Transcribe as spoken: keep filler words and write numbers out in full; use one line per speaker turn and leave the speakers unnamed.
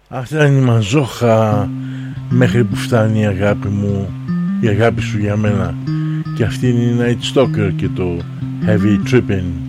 Αυτή ήταν η Μαζόχα, μέχρι που φτάνει η αγάπη μου, η αγάπη σου για μένα. Και αυτή είναι η Night Stalker και το Heavy Trippin'.